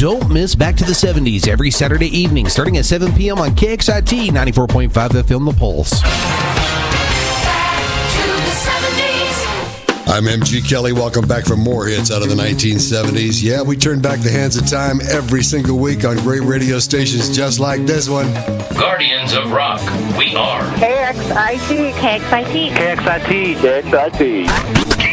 Don't miss Back to the 70s every Saturday evening starting at 7 p.m. on KXIT 94.5 FM The Pulse. I'm MG Kelly. Welcome back for more hits out of the 1970s. Yeah, we turn back the hands of time every single week on great radio stations just like this one. Guardians of Rock. We are KXIT. KXIT. KXIT. KXIT.